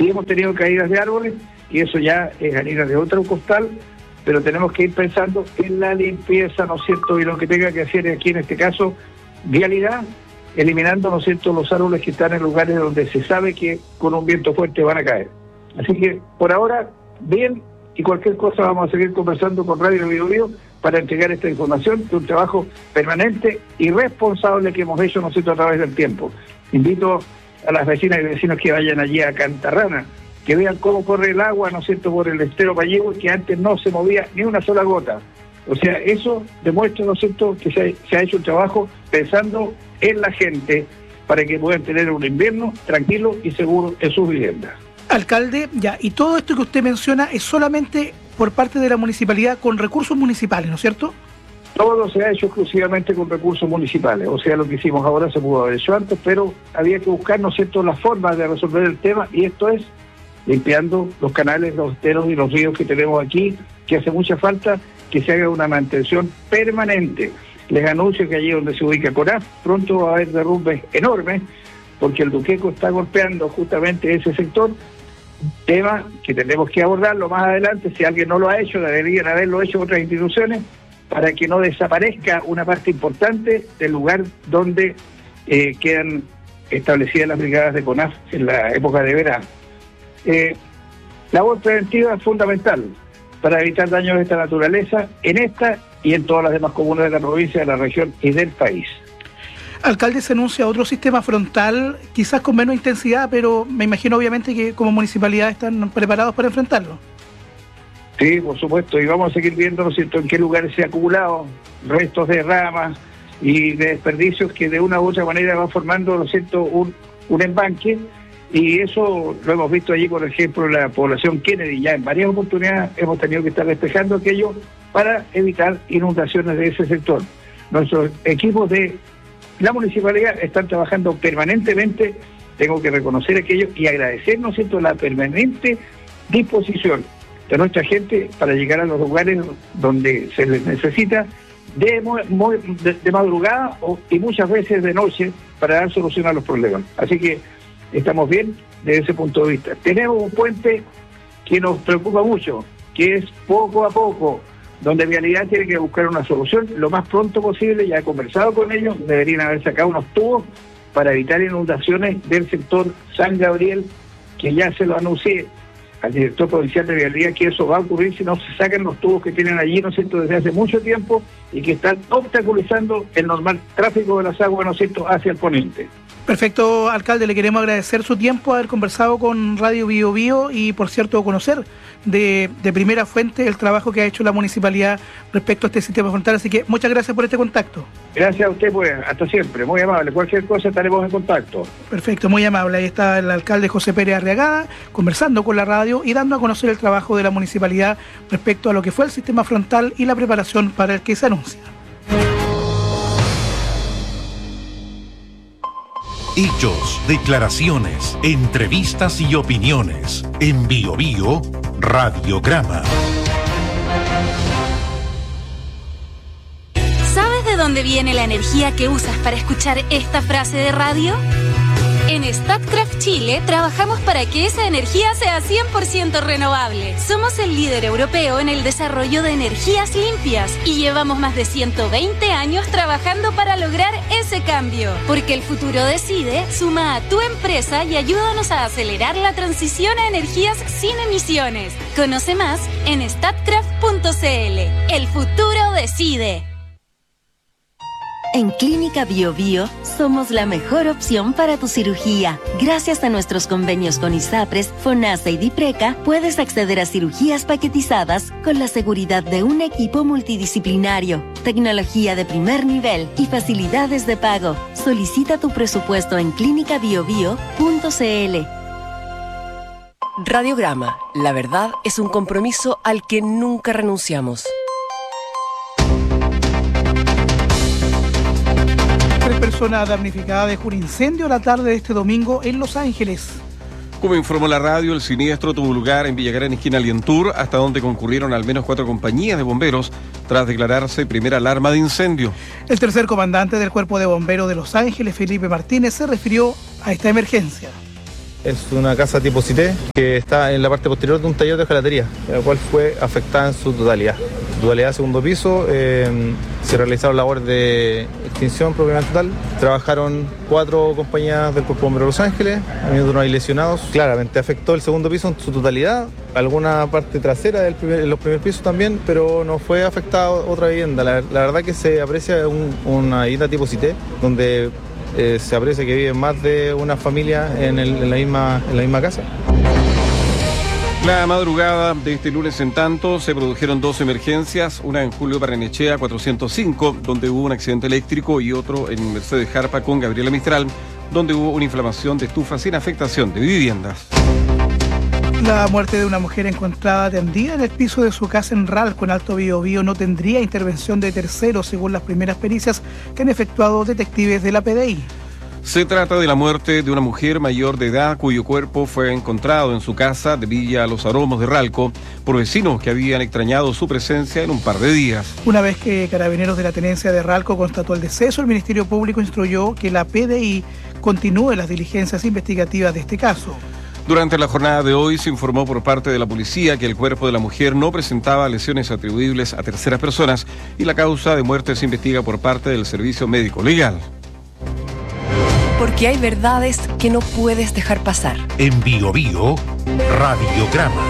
Sí hemos tenido caídas de árboles y eso ya es harina de otro costal, pero tenemos que ir pensando en la limpieza, ¿no es cierto? Y lo que tenga que hacer aquí en este caso, vialidad, eliminando, ¿no es cierto?, los árboles que están en lugares donde se sabe que con un viento fuerte van a caer. Así que por ahora, bien, y cualquier cosa vamos a seguir conversando con Radio Biobío para entregar esta información de un trabajo permanente y responsable que hemos hecho, ¿no es cierto?, a través del tiempo. Invito a las vecinas y vecinos que vayan allí a Cantarrana, que vean cómo corre el agua, ¿no es cierto?, por el estero Pallego, que antes no se movía ni una sola gota. O sea, eso demuestra, ¿no es cierto?, que se ha hecho un trabajo pensando en la gente para que puedan tener un invierno tranquilo y seguro en sus viviendas. Alcalde, ya, y todo esto que usted menciona es solamente por parte de la municipalidad con recursos municipales, ¿no es cierto? Todo se ha hecho exclusivamente con recursos municipales, o sea, lo que hicimos ahora se pudo haber hecho antes, pero había que buscar, ¿no es cierto?, las formas de resolver el tema, y esto es limpiando los canales, los esteros y los ríos que tenemos aquí, que hace mucha falta que se haga una mantención permanente. Les anuncio que allí donde se ubica Conaf, pronto va a haber derrumbes enormes, porque el Duqueco está golpeando justamente ese sector, tema que tenemos que abordarlo más adelante. Si alguien no lo ha hecho, deberían haberlo hecho otras instituciones, para que no desaparezca una parte importante del lugar donde quedan establecidas las brigadas de CONAF en la época de verano. Labor preventiva es fundamental para evitar daños de esta naturaleza en esta y en todas las demás comunas de la provincia, de la región y del país. Alcalde, se anuncia otro sistema frontal, quizás con menos intensidad, pero me imagino obviamente que como municipalidad están preparados para enfrentarlo. Sí, por supuesto, y vamos a seguir viendo, ¿no es cierto?, en qué lugares se han acumulado restos de ramas y de desperdicios que de una u otra manera van formando, ¿no es cierto?, un embanque, y eso lo hemos visto allí, por ejemplo, en la población Kennedy. Ya en varias oportunidades hemos tenido que estar despejando aquello para evitar inundaciones de ese sector. Nuestros equipos de la municipalidad están trabajando permanentemente, tengo que reconocer aquello y agradecer, ¿no es cierto?, la permanente disposición de nuestra gente para llegar a los lugares donde se les necesita de madrugada y muchas veces de noche para dar solución a los problemas. Así que estamos bien desde ese punto de vista. Tenemos un puente que nos preocupa mucho, que es poco a poco, donde Vialidad tiene que buscar una solución lo más pronto posible. Ya he conversado con ellos, deberían haber sacado unos tubos para evitar inundaciones del sector San Gabriel, que ya se lo anuncié al director provincial de Vialidad que eso va a ocurrir si no se sacan los tubos que tienen allí, ¿no es cierto?, desde hace mucho tiempo, y que están obstaculizando el normal tráfico de las aguas, ¿no es cierto?, hacia el poniente. Perfecto, alcalde, le queremos agradecer su tiempo, haber conversado con Radio Biobío y, por cierto, conocer de primera fuente el trabajo que ha hecho la municipalidad respecto a este sistema frontal. Así que muchas gracias por este contacto. Gracias a usted, pues, hasta siempre, muy amable. Cualquier cosa estaremos en contacto. Perfecto, muy amable. Ahí está el alcalde José Pérez Arriagada conversando con la radio y dando a conocer el trabajo de la municipalidad respecto a lo que fue el sistema frontal y la preparación para el que se anuncia. Hechos, declaraciones, entrevistas y opiniones. En Biobío, Radiograma. ¿Sabes de dónde viene la energía que usas para escuchar esta frase de radio? En Statkraft Chile trabajamos para que esa energía sea 100% renovable. Somos el líder europeo en el desarrollo de energías limpias y llevamos más de 120 años trabajando para lograr ese cambio. Porque el futuro decide, suma a tu empresa y ayúdanos a acelerar la transición a energías sin emisiones. Conoce más en statkraft.cl. El futuro decide. En Clínica Biobío somos la mejor opción para tu cirugía. Gracias a nuestros convenios con ISAPRES, FONASA y DIPRECA, puedes acceder a cirugías paquetizadas con la seguridad de un equipo multidisciplinario, tecnología de primer nivel y facilidades de pago. Solicita tu presupuesto en clinicabiobio.cl. Radiograma. La verdad es un compromiso al que nunca renunciamos. 3 personas damnificadas dejó un incendio la tarde de este domingo en Los Ángeles. Como informó la radio, el siniestro tuvo lugar en Villa Gran, esquina Lientur, hasta donde concurrieron al menos 4 compañías de bomberos tras declararse primera alarma de incendio. El tercer comandante del Cuerpo de Bomberos de Los Ángeles, Felipe Martínez, se refirió a esta emergencia. Es una casa tipo Cité que está en la parte posterior de un taller de hojalatería, la cual fue afectada en su totalidad. Segundo piso, se realizaron labores de extinción propiamente tal. Trabajaron 4 compañías del Cuerpo de Bomberos de Los Ángeles, no hay lesionados. Claramente afectó el segundo piso en su totalidad, alguna parte trasera de los primeros pisos también, pero no fue afectada otra vivienda. La verdad que se aprecia una vivienda tipo Cité, donde se aprecia que viven más de una familia en la misma casa. La madrugada de este lunes, en tanto, se produjeron 2 emergencias, una en Julio Barrenechea 405, donde hubo un accidente eléctrico, y otro en Mercedes Jarpa con Gabriela Mistral, donde hubo una inflamación de estufas sin afectación de viviendas. La muerte de una mujer encontrada tendida en el piso de su casa en Ralco, en Alto Biobío, no tendría intervención de terceros, según las primeras pericias que han efectuado detectives de la PDI. Se trata de la muerte de una mujer mayor de edad cuyo cuerpo fue encontrado en su casa de Villa Los Aromos de Ralco por vecinos que habían extrañado su presencia en un par de días. Una vez que Carabineros de la Tenencia de Ralco constató el deceso, el Ministerio Público instruyó que la PDI continúe las diligencias investigativas de este caso. Durante la jornada de hoy se informó por parte de la policía que el cuerpo de la mujer no presentaba lesiones atribuibles a terceras personas y la causa de muerte se investiga por parte del Servicio Médico Legal. Porque hay verdades que no puedes dejar pasar. En BioBio, Radiograma.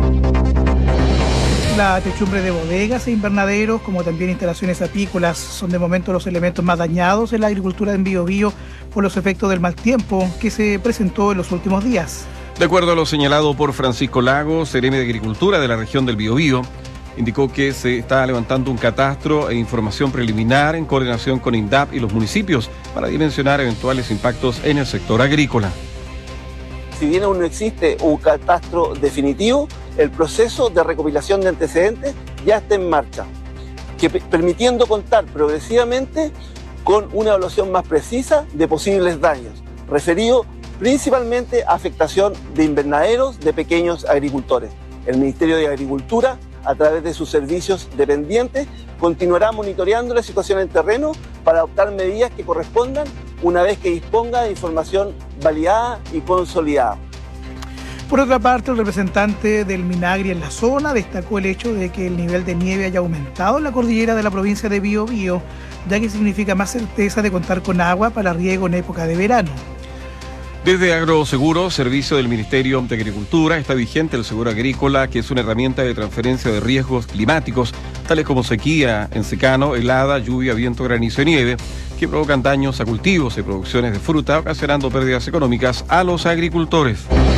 La techumbre de bodegas e invernaderos, como también instalaciones apícolas, son de momento los elementos más dañados en la agricultura en Biobío por los efectos del mal tiempo que se presentó en los últimos días. De acuerdo a lo señalado por Francisco Lagos, seremi de Agricultura de la región del Biobío, indicó que se está levantando un catastro e información preliminar en coordinación con INDAP y los municipios para dimensionar eventuales impactos en el sector agrícola. Si bien aún no existe un catastro definitivo, el proceso de recopilación de antecedentes ya está en marcha, permitiendo contar progresivamente con una evaluación más precisa de posibles daños, referido principalmente a afectación de invernaderos de pequeños agricultores. El Ministerio de Agricultura, a través de sus servicios dependientes, continuará monitoreando la situación en terreno para adoptar medidas que correspondan una vez que disponga de información validada y consolidada. Por otra parte, el representante del Minagri en la zona destacó el hecho de que el nivel de nieve haya aumentado en la cordillera de la provincia de Biobío, ya que significa más certeza de contar con agua para riego en época de verano. Desde Agroseguro, servicio del Ministerio de Agricultura, está vigente el seguro agrícola, que es una herramienta de transferencia de riesgos climáticos, tales como sequía en secano, helada, lluvia, viento, granizo y nieve, que provocan daños a cultivos y producciones de fruta, ocasionando pérdidas económicas a los agricultores.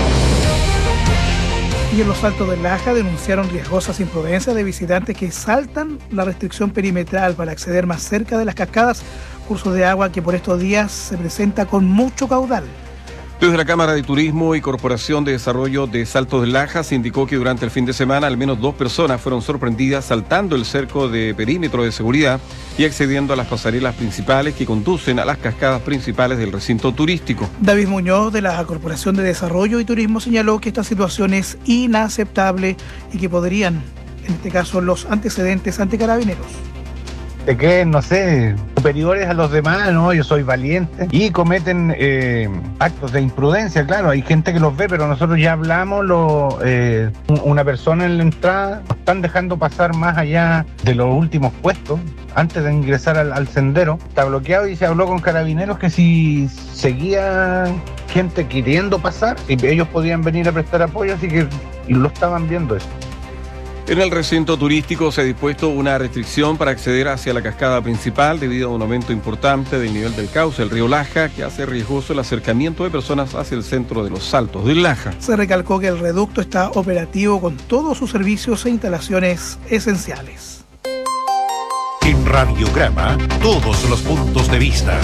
Y en los Altos del Laja denunciaron riesgosas imprudencias de visitantes que saltan la restricción perimetral para acceder más cerca de las cascadas, cursos de agua que por estos días se presenta con mucho caudal. Desde la Cámara de Turismo y Corporación de Desarrollo de Saltos del Laja se indicó que durante el fin de semana al menos 2 personas fueron sorprendidas saltando el cerco de perímetro de seguridad y accediendo a las pasarelas principales que conducen a las cascadas principales del recinto turístico. David Muñoz, de la Corporación de Desarrollo y Turismo, señaló que esta situación es inaceptable y que podrían, en este caso, los antecedentes ante Carabineros. De que, no sé, superiores a los demás, ¿no? Yo soy valiente y cometen actos de imprudencia, claro, hay gente que los ve, pero nosotros ya hablamos, una persona en la entrada, nos están dejando pasar más allá de los últimos puestos, antes de ingresar al sendero, está bloqueado y se habló con Carabineros que si seguía gente queriendo pasar, si ellos podían venir a prestar apoyo, así que lo estaban viendo eso. En el recinto turístico se ha dispuesto una restricción para acceder hacia la cascada principal debido a un aumento importante del nivel del cauce del río Laja, que hace riesgoso el acercamiento de personas hacia el centro de los Saltos del Laja. Se recalcó que el reducto está operativo con todos sus servicios e instalaciones esenciales. En Radiograma, todos los puntos de vista.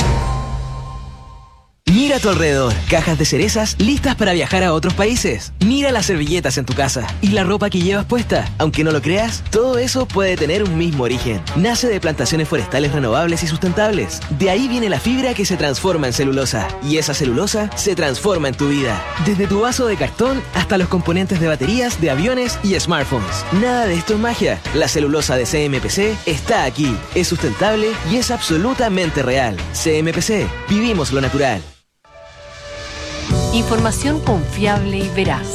Mira a tu alrededor, cajas de cerezas listas para viajar a otros países. Mira las servilletas en tu casa y la ropa que llevas puesta. Aunque no lo creas, todo eso puede tener un mismo origen. Nace de plantaciones forestales renovables y sustentables. De ahí viene la fibra que se transforma en celulosa. Y esa celulosa se transforma en tu vida. Desde tu vaso de cartón hasta los componentes de baterías, de aviones y smartphones. Nada de esto es magia. La celulosa de CMPC está aquí. Es sustentable y es absolutamente real. CMPC, vivimos lo natural. Información confiable y veraz.